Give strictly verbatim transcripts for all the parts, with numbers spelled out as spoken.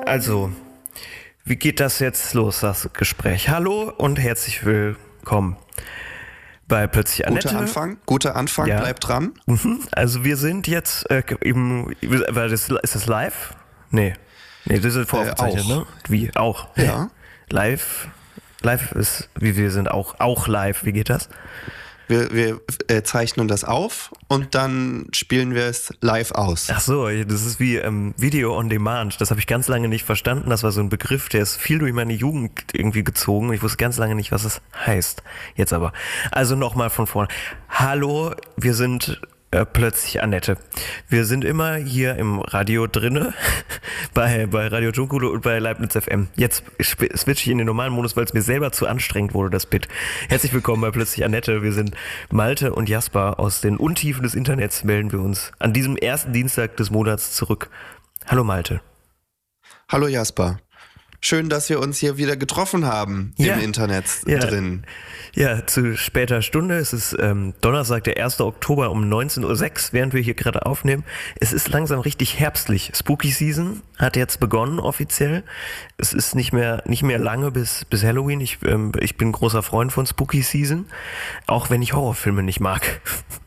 Also, wie geht das jetzt los, das Gespräch? Hallo und herzlich willkommen bei Plötzlich Annette. Guter Anfang, guter Anfang, ja. Bleib dran. Also wir sind jetzt äh, im, weil das, ist das live? Nee, nee, das ist voraufgezeichnet, äh, auch. ne? Wie, auch? Ja. Live, live ist, wie wir sind auch, auch live, wie geht das? Wir, wir äh, zeichnen das auf und dann spielen wir es live aus. Ach so, das ist wie ähm, Video on Demand. Das habe ich ganz lange nicht verstanden. Das war so ein Begriff, der ist viel durch meine Jugend irgendwie gezogen. Ich wusste ganz lange nicht, was es heißt. Jetzt aber. Also nochmal von vorne. Hallo, wir sind äh, Plötzlich Annette. Wir sind immer hier im Radio drinne, bei, bei Radio Dschungkuhle und bei Leibniz F M. Jetzt switche ich in den normalen Modus, weil es mir selber zu anstrengend wurde, das Bit. Herzlich willkommen bei Plötzlich Annette. Wir sind Malte und Jasper. Aus den Untiefen des Internets melden wir uns an diesem ersten Dienstag des Monats zurück. Hallo Malte. Hallo Jasper. Schön, dass wir uns hier wieder getroffen haben ja. im Internet ja. drin. Ja, zu später Stunde. Es ist ähm, Donnerstag, der ersten Oktober um neunzehn Uhr sechs, während wir hier gerade aufnehmen. Es ist langsam richtig herbstlich. Spooky Season hat jetzt begonnen offiziell. Es ist nicht mehr nicht mehr lange bis bis Halloween. Ich, ähm, ich bin großer Freund von Spooky Season, auch wenn ich Horrorfilme nicht mag.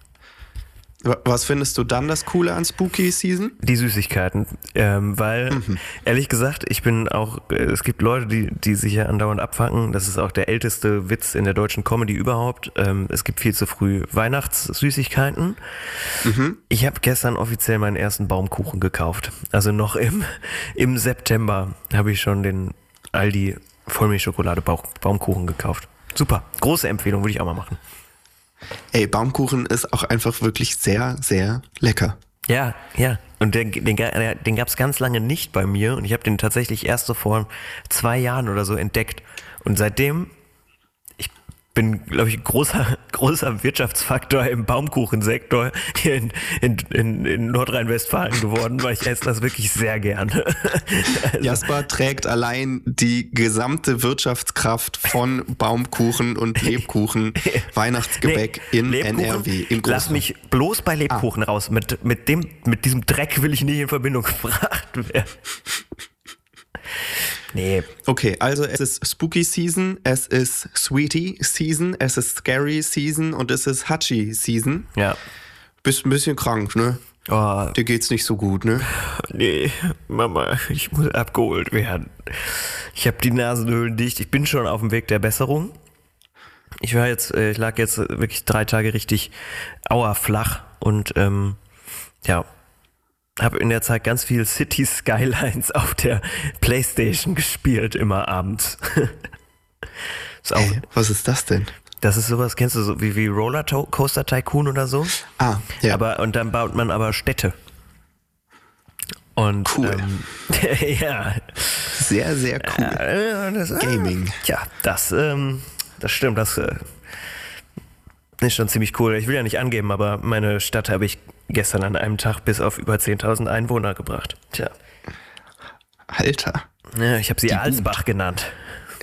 Was findest du dann das Coole an Spooky Season? Die Süßigkeiten, ähm, weil Mhm. ehrlich gesagt, ich bin auch, äh, es gibt Leute, die die sich ja andauernd abfangen. Das ist auch der älteste Witz in der deutschen Comedy überhaupt. Ähm, es gibt viel zu früh Weihnachtssüßigkeiten. Mhm. Ich habe gestern offiziell meinen ersten Baumkuchen gekauft. Also noch im im September habe ich schon den Aldi Vollmilchschokolade Baumkuchen gekauft. Super, große Empfehlung, würde ich auch mal machen. Ey, Baumkuchen ist auch einfach wirklich sehr, sehr lecker. Ja, ja. Und den, den, den gab es ganz lange nicht bei mir und ich habe den tatsächlich erst so vor zwei Jahren oder so entdeckt. Und seitdem, ich bin, glaube ich, großer, großer Wirtschaftsfaktor im Baumkuchensektor hier in, in, in, in Nordrhein-Westfalen geworden, weil ich esse das wirklich sehr gerne. Also Jasper trägt allein die gesamte Wirtschaftskraft von Baumkuchen und Lebkuchen, Weihnachtsgebäck nee, in Lebkuchen, N R W. In lass mich bloß bei Lebkuchen ah. raus. Mit, mit, dem, mit diesem Dreck will ich nicht in Verbindung gebracht werden. Nee. Okay, also es ist Spooky Season, es ist Sweetie Season, es ist Scary Season und es ist Hachi Season. Ja. Bist ein bisschen krank, ne? Oh. Dir geht's nicht so gut, ne? Nee, Mama, ich muss abgeholt werden. Ich habe die Nasenhöhlen dicht. Ich bin schon auf dem Weg der Besserung. Ich war jetzt, ich lag jetzt wirklich drei Tage richtig auerflach und ähm, ja, habe in der Zeit ganz viel City Skylines auf der Playstation gespielt, immer abends. Ist auch, Ey, was ist das denn? Das ist sowas, kennst du so wie, wie Roller Coaster Tycoon oder so? Ah, ja. Aber, und dann baut man aber Städte. Und, cool. Ähm, ja. Sehr, sehr cool. Äh, das, Gaming. Äh, tja, das, ähm, das stimmt, das äh, ist schon ziemlich cool. Ich will ja nicht angeben, aber meine Stadt habe ich gestern an einem Tag bis auf über zehntausend Einwohner gebracht. Tja. Alter. Ja, ich habe sie Die Alsbach Gut. genannt.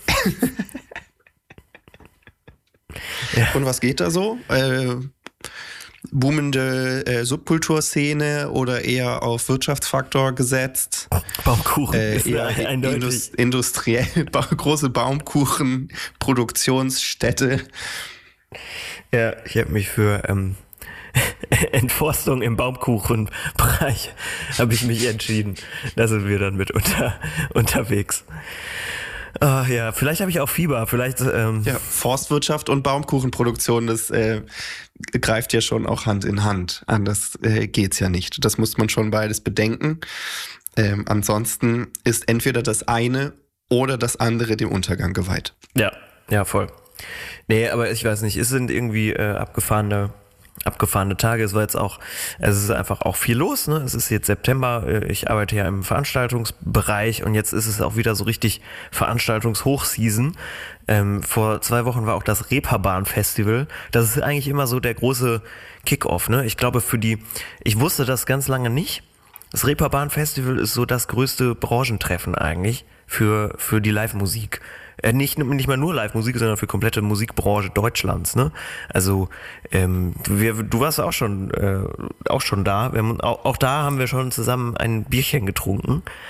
Ja. Und was geht da so? Äh, boomende äh, Subkulturszene oder eher auf Wirtschaftsfaktor gesetzt? Baumkuchen äh, ist eher eindeutig. Indust- industriell, ba- große Baumkuchen-Produktionsstätte. Ja, ich habe mich für ähm, Entforstung im Baumkuchenbereich habe ich mich entschieden. Da sind wir dann mit unter, unterwegs. Oh, ja, vielleicht habe ich auch Fieber, vielleicht... Ähm Ja, Forstwirtschaft und Baumkuchenproduktion, das äh, greift ja schon auch Hand in Hand. Anders äh, geht's ja nicht. Das muss man schon beides bedenken. Ähm, ansonsten ist entweder das eine oder das andere dem Untergang geweiht. Ja, ja, voll. Nee, aber ich weiß nicht, es sind irgendwie äh, abgefahrene... abgefahrene Tage. Es war jetzt auch, es ist einfach auch viel los, ne? Es ist jetzt September, ich arbeite ja im Veranstaltungsbereich und jetzt ist es auch wieder so richtig Veranstaltungshochseason. Ähm, vor zwei Wochen war auch das Reeperbahn-Festival. Das ist eigentlich immer so der große Kick-Off, ne? Ich glaube für die, ich wusste das ganz lange nicht. Das Reeperbahn-Festival ist so das größte Branchentreffen eigentlich für, für die Live-Musik. Äh, nicht, nicht mal nur Live-Musik, sondern für komplette Musikbranche Deutschlands, ne? Also ähm, wir, du warst auch schon äh, auch schon da. Wir haben, auch, auch da haben wir schon zusammen ein Bierchen getrunken.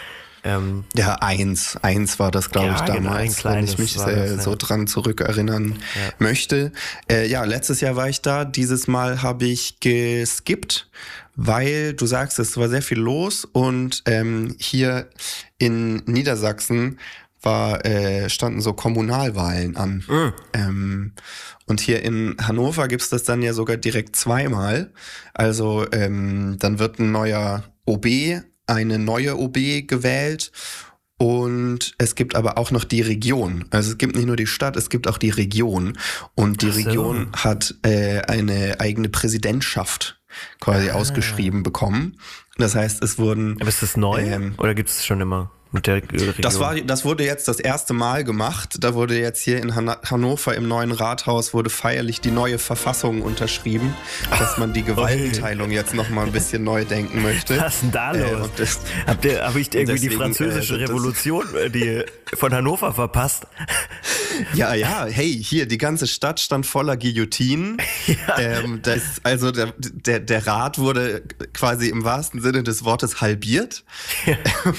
Ähm, ja, eins. Eins war das, glaube ja, ich, damals, genau, ein kleines wenn ich mich war äh, das, so ja. dran zurückerinnern Ja. möchte. Äh, ja, letztes Jahr war ich da. Dieses Mal habe ich geskippt, weil du sagst, es war sehr viel los und ähm, hier in Niedersachsen war, äh, standen so Kommunalwahlen an. Mhm. Ähm, und hier in Hannover gibt's das dann ja sogar direkt zweimal. Also ähm, dann wird ein neuer O B, eine neue O B gewählt und es gibt aber auch noch die Region. Also es gibt nicht nur die Stadt, es gibt auch die Region. Und die Ach so. Region hat äh, eine eigene Präsidentschaft quasi Ah. ausgeschrieben bekommen. Das heißt, es wurden... Aber ist das neu Ähm, oder gibt es schon immer mit der äh, Region? Das war, das wurde jetzt das erste Mal gemacht. Da wurde jetzt hier in Han- Hannover im neuen Rathaus wurde feierlich die neue Verfassung unterschrieben, dass man die Gewaltenteilung jetzt noch mal ein bisschen neu denken möchte. Was ist denn da Äh, los? und das- Habt ihr, habe ich irgendwie die deswegen, französische äh, das- Revolution äh, die von Hannover verpasst? Ja, ja, hey, hier, die ganze Stadt stand voller Guillotinen. Ja. Ähm, das, also der, der, der Rat wurde quasi im wahrsten Sinne des Wortes halbiert. Ja.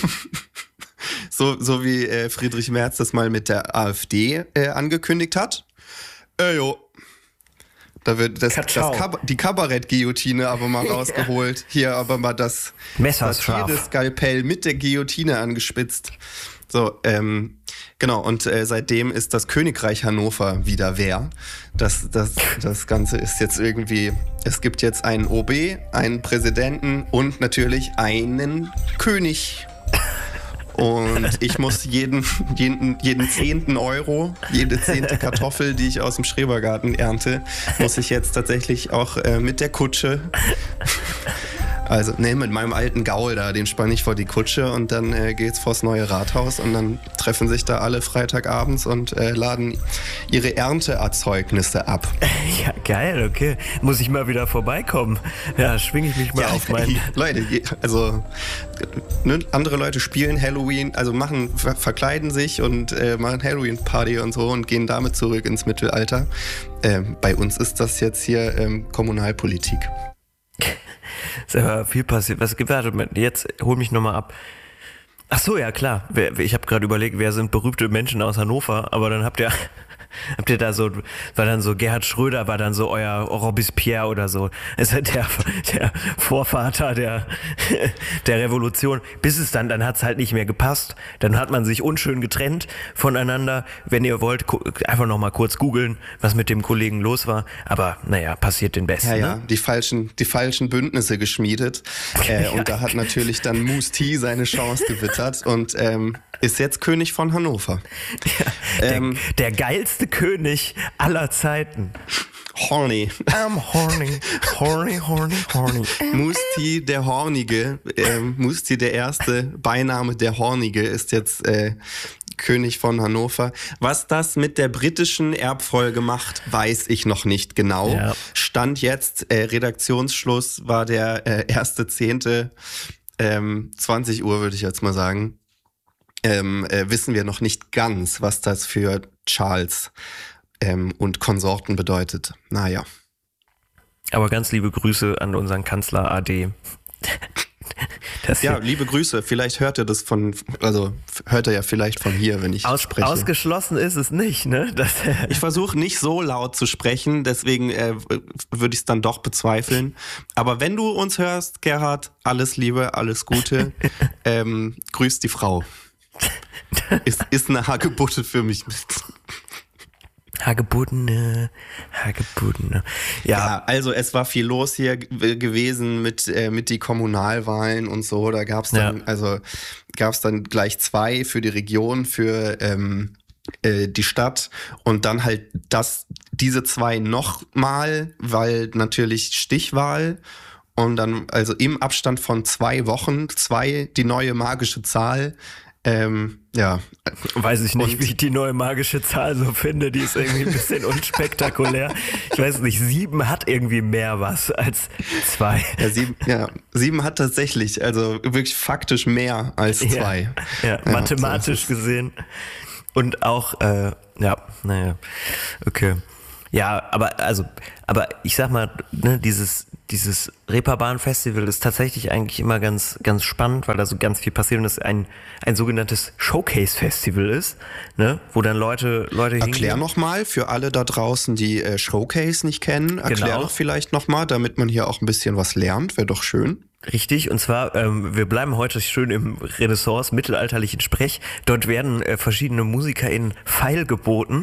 So, so wie äh, Friedrich Merz das mal mit der AfD äh, angekündigt hat. Äh, jo. Da wird das, das Katschau. Kab- die Kabarett-Guillotine aber mal rausgeholt. Hier aber mal das Messerscharf. Satire-Skalpell mit der Guillotine angespitzt. So, ähm, genau, und äh, seitdem ist das Königreich Hannover wieder wer. Das, das, das Ganze ist jetzt irgendwie, es gibt jetzt einen O B, einen Präsidenten und natürlich einen König. Und ich muss jeden, jeden, jeden zehnten Euro, jede zehnte Kartoffel, die ich aus dem Schrebergarten ernte, muss ich jetzt tatsächlich auch äh, mit der Kutsche, also ne, mit meinem alten Gaul da, den spann ich vor die Kutsche und dann äh, geht's vors neue Rathaus und dann treffen sich da alle Freitagabends und äh, laden ihre Ernteerzeugnisse ab. Ja, geil, okay. Muss ich mal wieder vorbeikommen. Ja, schwinge ich mich mal auf meinen... Leute, je- also ne, andere Leute spielen Halloween, also machen, ver verkleiden sich und äh, machen Halloween-Party und so und gehen damit zurück ins Mittelalter. Ähm, bei uns ist das jetzt hier ähm, Kommunalpolitik. Ist aber viel passiert. Was gewartet? Jetzt hol mich nochmal ab. Ach so, ja klar. Wer, ich habe gerade überlegt, wer sind berühmte Menschen aus Hannover, aber dann habt ihr habt ihr da so, war dann so Gerhard Schröder, war dann so euer Robespierre oder so. Ist halt der, der Vorvater der, der Revolution. Bis es dann, dann hat's halt nicht mehr gepasst. Dann hat man sich unschön getrennt voneinander. Wenn ihr wollt, gu- einfach nochmal kurz googeln, was mit dem Kollegen los war. Aber naja, passiert den Besten. Ja, ja, Ne? die falschen, die falschen Bündnisse geschmiedet. Äh, und da hat natürlich dann Moose T seine Chance gewittert und ähm, ist jetzt König von Hannover. Der, Ähm, der geilste König aller Zeiten. Horny. I'm horny, horny, horny, horny. Moose T, der Hornige, ähm, Moose T, der erste Beiname der Hornige, ist jetzt äh, König von Hannover. Was das mit der britischen Erbfolge macht, weiß ich noch nicht genau. Ja. Stand jetzt, äh, Redaktionsschluss war der äh, erste Zehnte, ähm, zwanzig Uhr würde ich jetzt mal sagen. Ähm, äh, wissen wir noch nicht ganz, was das für Charles ähm, und Konsorten bedeutet. Naja. Aber ganz liebe Grüße an unseren Kanzler A D. Das Ja, hier- liebe Grüße. Vielleicht hört er das von, also hört er ja vielleicht von hier, wenn ich Aus, spreche. ausgeschlossen ist es nicht, ne? Das, Ich versuche nicht so laut zu sprechen, deswegen äh, würde ich es dann doch bezweifeln. Aber wenn du uns hörst, Gerhard, alles Liebe, alles Gute. ähm, grüß die Frau. Ist, ist eine Hagebutte für mich. Hagebuttene, Hagebuttene. Ja, Ja, also es war viel los hier g- gewesen mit, äh, mit die Kommunalwahlen und so. Da gab's dann, Ja. also gab's dann gleich zwei für die Region, für ähm, äh, die Stadt und dann halt das, diese zwei nochmal, weil natürlich Stichwahl und dann also im Abstand von zwei Wochen, zwei die neue magische Zahl. Ähm, ja, weiß ich nicht, und- wie ich die neue magische Zahl so finde. Die ist irgendwie ein bisschen unspektakulär. Ich weiß nicht, sieben hat irgendwie mehr was als zwei. Ja, sieben, ja, sieben hat tatsächlich, also wirklich faktisch mehr als zwei. Ja, ja, mathematisch so ist es. gesehen. Und auch, äh, ja, naja, okay. Ja, aber also, aber ich sag mal, ne, dieses, dieses Reeperbahn-Festival ist tatsächlich eigentlich immer ganz, ganz spannend, weil da so ganz viel passiert und es ein, ein sogenanntes Showcase-Festival ist, ne? Wo dann Leute, Leute hingehen. Erklär nochmal für alle da draußen, die äh, Showcase nicht kennen, erklär Genau. doch vielleicht nochmal, damit man hier auch ein bisschen was lernt, wäre doch schön. Richtig, und zwar, ähm, wir bleiben heute schön im Renaissance, mittelalterlichen Sprech. Dort werden äh, verschiedene Musiker in Pfeil geboten.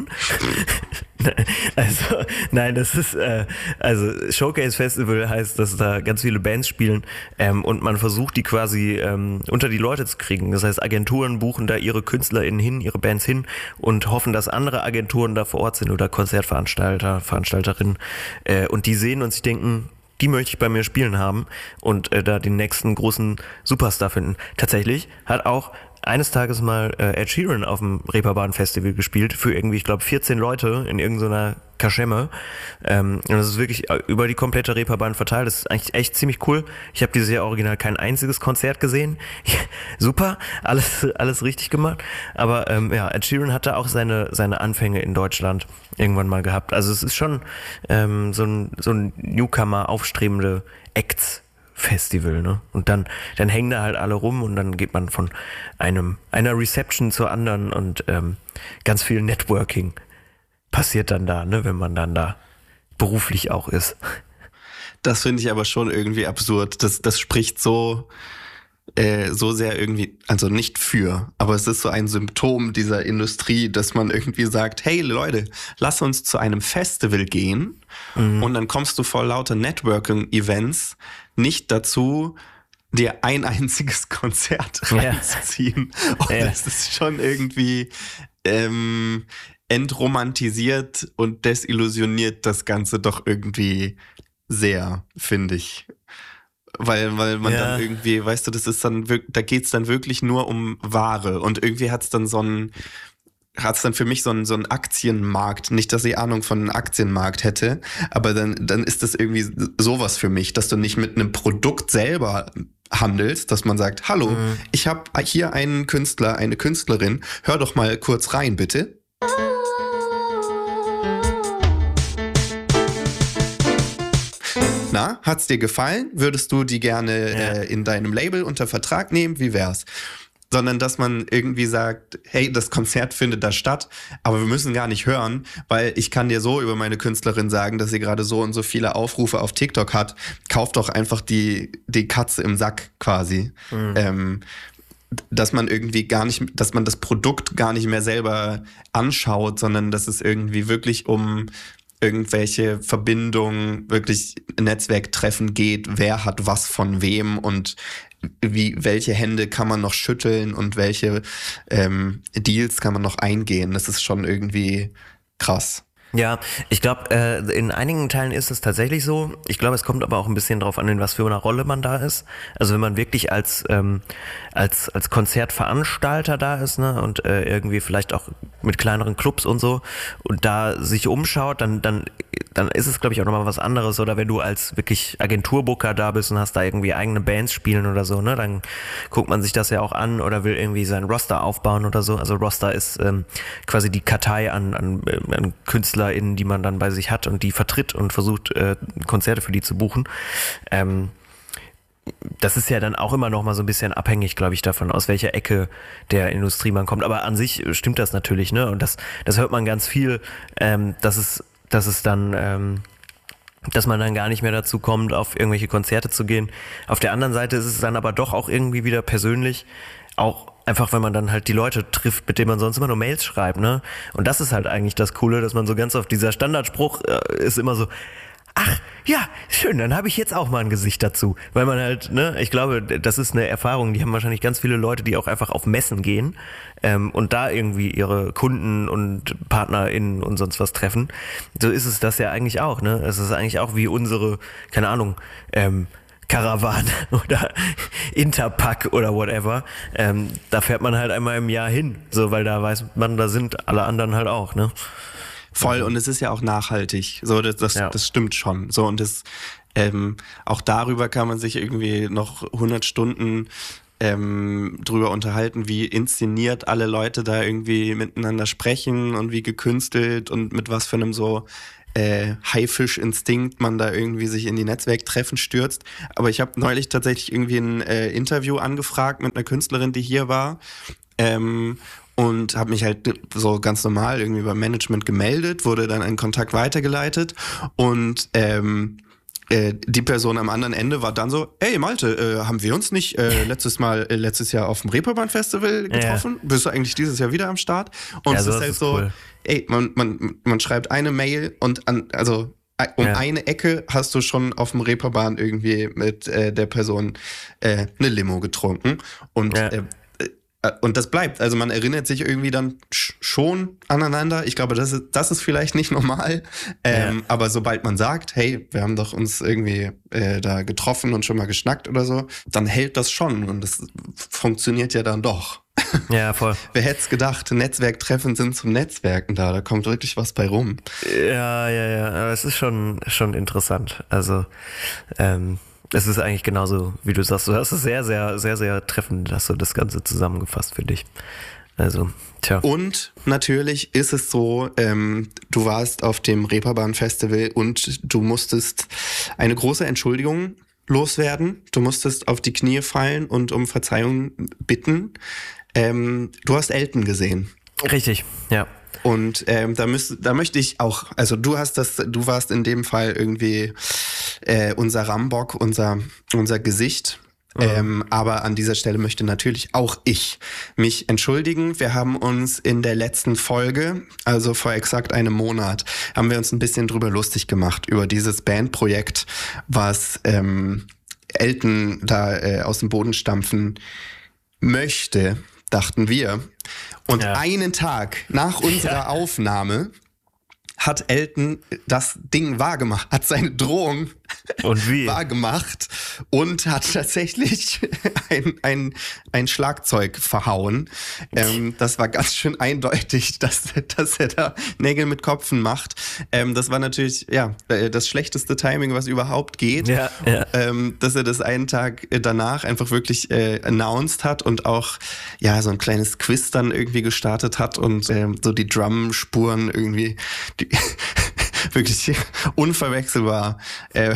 Also, nein, das ist, äh, also Showcase Festival heißt, dass da ganz viele Bands spielen ähm, und man versucht, die quasi ähm, unter die Leute zu kriegen. Das heißt, Agenturen buchen da ihre KünstlerInnen hin, ihre Bands hin und hoffen, dass andere Agenturen da vor Ort sind oder Konzertveranstalter, Veranstalterinnen äh, und die sehen und sich denken, die möchte ich bei mir spielen haben und äh, da den nächsten großen Superstar finden. Tatsächlich hat auch eines Tages mal äh, Ed Sheeran auf dem Reeperbahn Festival gespielt für irgendwie, ich glaube, vierzehn Leute in irgendeiner Kaschemme. Ähm, und das ist wirklich über die komplette Reeperbahn verteilt. Das ist eigentlich echt ziemlich cool. Ich habe dieses Jahr original kein einziges Konzert gesehen. Super, alles alles richtig gemacht. Aber ähm, ja, Ed Sheeran hatte auch seine seine Anfänge in Deutschland irgendwann mal gehabt. Also es ist schon ähm, so ein so ein Newcomer aufstrebende Acts Festival, ne? Und dann, dann hängen da halt alle rum und dann geht man von einem, einer Reception zur anderen und ähm, ganz viel Networking passiert dann da, ne, wenn man dann da beruflich auch ist. Das finde ich aber schon irgendwie absurd. Das, das spricht so, äh, so sehr irgendwie, also nicht für, aber es ist so ein Symptom dieser Industrie, dass man irgendwie sagt, hey Leute, lass uns zu einem Festival gehen mhm. und dann kommst du vor lauter Networking-Events nicht dazu, dir ein einziges Konzert reinzuziehen. Ja. Und ja. das ist schon irgendwie ähm, entromantisiert und desillusioniert das Ganze doch irgendwie sehr, finde ich. Weil, weil man ja. dann irgendwie, weißt du, das ist dann wirklich, da geht's dann wirklich nur um Ware und irgendwie hat's dann so ein hat's dann für mich so einen, so einen Aktienmarkt. Nicht, dass ich Ahnung von einem Aktienmarkt hätte, aber dann, dann ist das irgendwie sowas für mich, dass du nicht mit einem Produkt selber handelst, dass man sagt, hallo, mhm. ich habe hier einen Künstler, eine Künstlerin, hör doch mal kurz rein, bitte. Na, hat's dir gefallen? Würdest du die gerne ja. äh, in deinem Label unter Vertrag nehmen? Wie wär's? Sondern dass man irgendwie sagt, hey, das Konzert findet da statt, aber wir müssen gar nicht hören, weil ich kann dir so über meine Künstlerin sagen, dass sie gerade so und so viele Aufrufe auf TikTok hat. Kauf doch einfach die, die Katze im Sack quasi. Mhm. Ähm, dass man irgendwie gar nicht, dass man das Produkt gar nicht mehr selber anschaut, sondern dass es irgendwie wirklich um irgendwelche Verbindungen, wirklich Netzwerktreffen geht, wer hat was von wem und wie, welche Hände kann man noch schütteln und welche ähm, Deals kann man noch eingehen. Das ist schon irgendwie krass. Ja, ich glaube, äh, in einigen Teilen ist es tatsächlich so. Ich glaube, es kommt aber auch ein bisschen drauf an, in was für einer Rolle man da ist. Also wenn man wirklich als ähm, als als Konzertveranstalter da ist, ne, und äh, irgendwie vielleicht auch mit kleineren Clubs und so und da sich umschaut, dann dann dann ist es, glaube ich, auch nochmal was anderes. Oder wenn du als wirklich Agenturbooker da bist und hast da irgendwie eigene Bands spielen oder so, ne, dann guckt man sich das ja auch an oder will irgendwie seinen Roster aufbauen oder so. Also Roster ist ähm, quasi die Kartei an an, an KünstlerInnen, die man dann bei sich hat und die vertritt und versucht, äh, Konzerte für die zu buchen. Ähm, das ist ja dann auch immer noch mal so ein bisschen abhängig, glaube ich, davon, aus welcher Ecke der Industrie man kommt. Aber an sich stimmt das natürlich, ne? Und das, das hört man ganz viel, ähm, dass es, dass es dann, ähm, dass man dann gar nicht mehr dazu kommt, auf irgendwelche Konzerte zu gehen. Auf der anderen Seite ist es dann aber doch auch irgendwie wieder persönlich, auch einfach, wenn man dann halt die Leute trifft, mit denen man sonst immer nur Mails schreibt, ne? Und das ist halt eigentlich das Coole, dass man so ganz oft, dieser Standardspruch äh, ist immer so, ach, ja, schön, dann habe ich jetzt auch mal ein Gesicht dazu. Weil man halt, ne, ich glaube, das ist eine Erfahrung, die haben wahrscheinlich ganz viele Leute, die auch einfach auf Messen gehen ähm, und da irgendwie ihre Kunden und PartnerInnen und sonst was treffen. So ist es das ja eigentlich auch, ne? Es ist eigentlich auch wie unsere, keine Ahnung, ähm, Karawane oder Interpack oder whatever. Ähm, da fährt man halt einmal im Jahr hin, so, weil da weiß man, da sind alle anderen halt auch, ne? Voll, und es ist ja auch nachhaltig. So, das, das, ja. das stimmt schon. So, und das, ähm, auch darüber kann man sich irgendwie noch hundert Stunden ähm, drüber unterhalten, wie inszeniert alle Leute da irgendwie miteinander sprechen und wie gekünstelt und mit was für einem so äh, Haifisch-Instinkt man da irgendwie sich in die Netzwerktreffen stürzt. Aber ich habe neulich tatsächlich irgendwie ein äh, Interview angefragt mit einer Künstlerin, die hier war. Ähm, und habe mich halt so ganz normal irgendwie beim Management gemeldet, wurde dann in Kontakt weitergeleitet und ähm, äh, die Person am anderen Ende war dann so, hey Malte, äh, haben wir uns nicht äh, letztes Mal, äh, letztes Jahr auf dem Reeperbahn-Festival getroffen? Ja. Bist du eigentlich dieses Jahr wieder am Start? Und ja, es ist halt ist so, cool. ey, man, man, man schreibt eine Mail und an, also um ja. eine Ecke hast du schon auf dem Reeperbahn irgendwie mit äh, der Person äh, eine Limo getrunken und ja. äh, Und das bleibt. Also man erinnert sich irgendwie dann schon aneinander. Ich glaube, das ist, das ist vielleicht nicht normal. Ähm, ja. Aber sobald man sagt, hey, wir haben doch uns irgendwie äh, da getroffen und schon mal geschnackt oder so, dann hält das schon. Und das funktioniert ja dann doch. Ja, voll. Wer hätte es gedacht, Netzwerktreffen sind zum Netzwerken da. Da kommt wirklich was bei rum. Ja, ja, ja. Aber es ist schon, schon interessant. Also, ähm, es ist eigentlich genauso, wie du sagst. Du hast es sehr, sehr, sehr, sehr treffend, hast du das Ganze zusammengefasst für dich. Also, tja. Und natürlich ist es so, ähm, du warst auf dem Reeperbahn-Festival und du musstest eine große Entschuldigung loswerden. Du musstest auf die Knie fallen und um Verzeihung bitten. Ähm, du hast Elton gesehen. Richtig, ja. Und ähm, da, müsst, da möchte ich auch, also du hast das, du warst in dem Fall irgendwie äh, unser Rambock, unser, unser Gesicht. Mhm. Ähm, aber an dieser Stelle möchte natürlich auch ich mich entschuldigen. Wir haben uns in der letzten Folge, also vor exakt einem Monat, haben wir uns ein bisschen drüber lustig gemacht, über dieses Bandprojekt, was ähm, Elton da äh, aus dem Boden stampfen möchte, dachten wir. Und ja. einen Tag nach unserer ja. Aufnahme hat Elton das Ding wahrgemacht, hat seine Drohung und wie? wahrgemacht und hat tatsächlich ein, ein, ein Schlagzeug verhauen. Ähm, das war ganz schön eindeutig, dass, dass er da Nägel mit Kopfen macht. Ähm, das war natürlich ja das schlechteste Timing, was überhaupt geht. Ja, ja. Ähm, dass er das einen Tag danach einfach wirklich äh, announced hat und auch ja so ein kleines Quiz dann irgendwie gestartet hat und ähm, so die Drum-Spuren irgendwie die, wirklich unverwechselbar. Äh,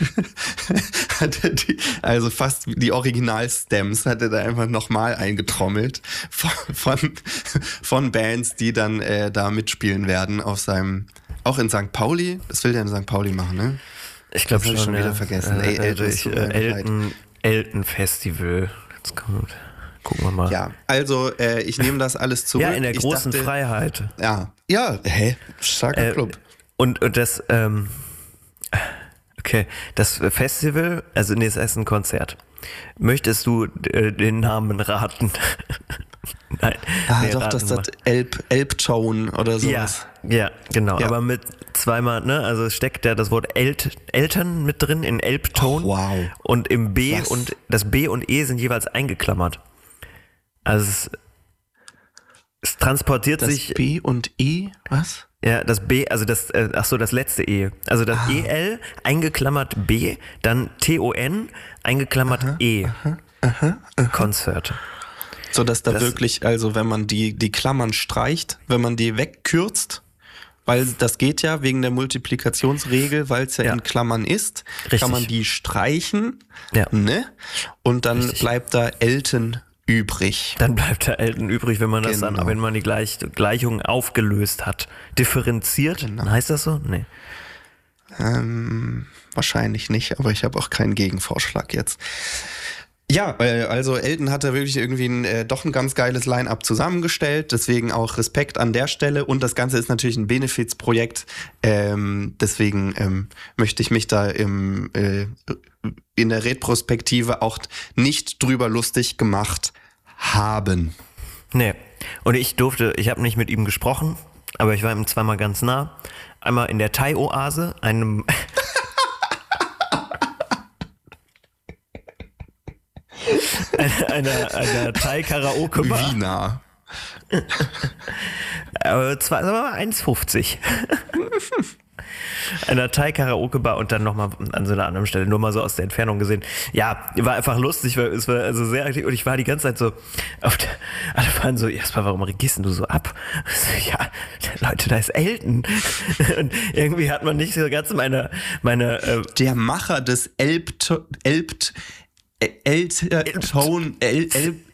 hat er die, also fast die Original-Stems hat er da einfach nochmal eingetrommelt von, von, von Bands, die dann äh, da mitspielen werden auf seinem, auch in Sankt Pauli. Das will der in Sankt Pauli machen, ne? Ich glaube schon, ich schon ja. wieder vergessen. Äh, Ey, Elton, ich, äh, Elton, Elton Festival. Jetzt kommt, gucken wir mal. Ja, also äh, ich nehme das alles zurück. Ja, in der ich großen dachte, Freiheit. Ja, ja, hä? Starker äh, Club. Und, und das, ähm, okay, das Festival, also nee, es ist ein Konzert. Möchtest du äh, den Namen raten? Nein. Ah, nee, doch, das ist das Elb, Elbtone oder sowas. Ja, ja, genau. Ja. Aber mit zweimal, ne, also steckt ja das Wort Elt, Eltern mit drin in Elbtone. Oh, wow. Und im B Was? und das B und E sind jeweils eingeklammert. Also es, es transportiert das sich. B und E, was? Ja, das B, also das, äh, ach so, das letzte E. Also das ah. E L eingeklammert B, dann T O N eingeklammert aha, E. Aha, aha, aha. Konzert. So dass da das, wirklich, also wenn man die, die Klammern streicht, wenn man die wegkürzt, weil das geht ja wegen der Multiplikationsregel, weil es ja, ja in Klammern ist, richtig. Kann man die streichen, ja. ne? Und dann richtig. Bleibt da Elton übrig. Dann bleibt da Elton übrig, wenn man das genau. dann, wenn man die Gleich, Gleichung aufgelöst hat. Differenziert, genau. Heißt das so? Nee. Ähm, wahrscheinlich nicht, aber ich habe auch keinen Gegenvorschlag jetzt. Ja, also Elton hat da wirklich irgendwie ein, äh, doch ein ganz geiles Line-Up zusammengestellt, deswegen auch Respekt an der Stelle und das Ganze ist natürlich ein Benefizprojekt, ähm, deswegen ähm, möchte ich mich da im, äh, in der Retrospektive auch nicht drüber lustig gemacht haben. Nee, und ich durfte, ich habe nicht mit ihm gesprochen, aber ich war ihm zweimal ganz nah, einmal in der Thai-Oase, einem... einer eine Thai-Karaoke-Bar. Wiener. Aber zwar eins fünfzig. einer Thai-Karaoke-Bar und dann nochmal an so einer anderen Stelle, nur mal so aus der Entfernung gesehen. Ja, war einfach lustig, weil es war also sehr aktiv und ich war die ganze Zeit so auf der, alle waren so, erstmal, warum gehst denn du so ab? So, ja, Leute, da ist Elton. Und irgendwie hat man nicht so ganz meine, meine äh, der Macher des Elbt, Elbt, Elbt, Elbt, Elbt,